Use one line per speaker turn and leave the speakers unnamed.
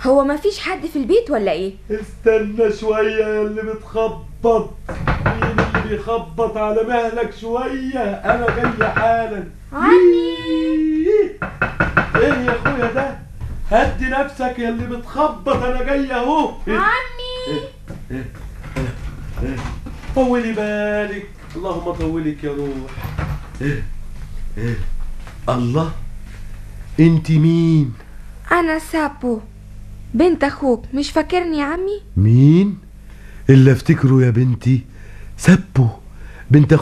هو ما فيش حد في البيت ولا ايه؟
استنى شوية يا اللي بتخبط. مين اللي بيخبط على مهلك شوية؟ انا جاي حالا.
عمي.
ايه يا اخويا ده؟ هدي نفسك يا اللي بتخبط، انا جاي اهو.
عمي.
طولي بالك، اللهم طولك يا روح. الله، انت مين؟
انا سابو بنت اخوك، مش فاكرني يا عمي؟
مين؟ اللي افتكره يا بنتي سبو بنت